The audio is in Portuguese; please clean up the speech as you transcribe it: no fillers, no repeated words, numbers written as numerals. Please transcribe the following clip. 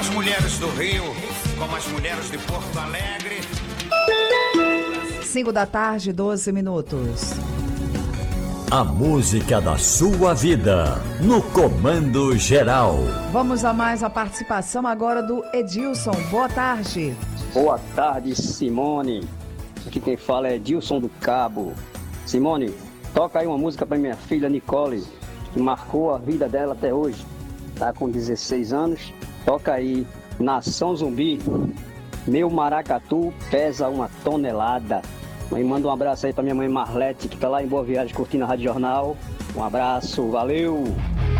as mulheres do Rio, como as mulheres de Porto Alegre. 5 da tarde, 12 minutos. A música da sua vida, no Comando Geral. Vamos a mais a participação agora do Edilson. Boa tarde. Boa tarde, Simone. Aqui quem fala é Edilson do Cabo. Simone, toca aí uma música para minha filha Nicole, que marcou a vida dela até hoje. Tá com 16 anos. Toca aí, Nação Zumbi. Meu maracatu pesa 1 tonelada. Mãe, manda um abraço aí pra minha mãe Marlete, que tá lá em Boa Viagem curtindo a Rádio Jornal. Um abraço, valeu!